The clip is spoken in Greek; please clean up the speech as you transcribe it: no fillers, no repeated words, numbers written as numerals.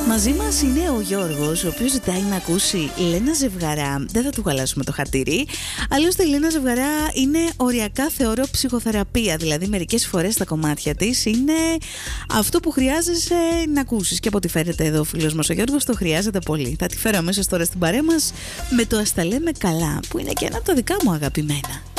Μαζί μας είναι ο Γιώργος, ο οποίος ζητάει να ακούσει Λένα Ζευγαρά. Δεν θα του χαλάσουμε το χατήρι. Άλλωστε η Λένα Ζευγαρά είναι οριακά θεωρώ ψυχοθεραπεία. Δηλαδή μερικές φορές τα κομμάτια της είναι αυτό που χρειάζεσαι να ακούσεις. Και από ό,τι φέρεται εδώ ο φίλος μας ο Γιώργος το χρειάζεται πολύ. Θα τη φέρω αμέσως τώρα στην παρέα μας με το «Ας τα λέμε καλά», που είναι και ένα από τα δικά μου αγαπημένα.